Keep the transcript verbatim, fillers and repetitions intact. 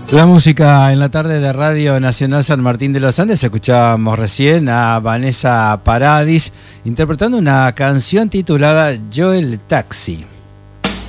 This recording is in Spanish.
La música en la tarde de Radio Nacional San Martín de los Andes. Escuchábamos recién a Vanessa Paradis interpretando una canción titulada Yo el Taxi.